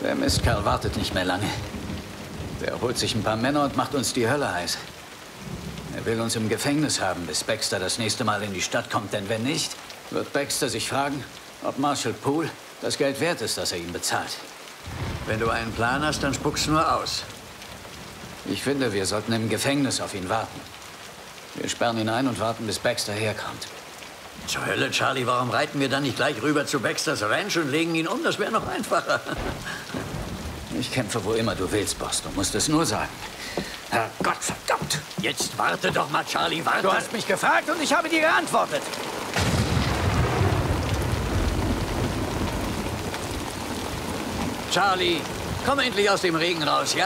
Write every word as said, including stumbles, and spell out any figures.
Der Mistkerl wartet nicht mehr lange. Der holt sich ein paar Männer und macht uns die Hölle heiß. Er will uns im Gefängnis haben, bis Baxter das nächste Mal in die Stadt kommt. Denn wenn nicht, wird Baxter sich fragen, ob Marshall Poole das Geld wert ist, das er ihm bezahlt. Wenn du einen Plan hast, dann spuck's nur aus. Ich finde, wir sollten im Gefängnis auf ihn warten. Wir sperren ihn ein und warten, bis Baxter herkommt. Zur Hölle, Charlie, warum reiten wir dann nicht gleich rüber zu Baxters Ranch und legen ihn um? Das wäre noch einfacher. Ich kämpfe, wo immer du willst, Boss. Du musst es nur sagen. Herrgott, verdammt! Jetzt warte doch mal, Charlie, warte! Du hast mich gefragt und ich habe dir geantwortet. Charlie, komm endlich aus dem Regen raus, ja?